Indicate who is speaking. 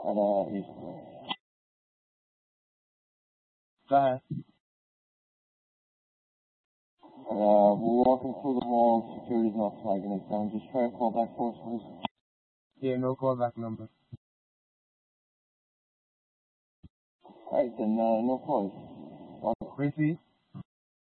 Speaker 1: at East.
Speaker 2: Go ahead.
Speaker 1: We're walking through the wall, security's not flagging us down. Just try to call back for us, please.
Speaker 2: Yeah, no callback number.
Speaker 1: Alright, then, no calls.
Speaker 2: Repeat.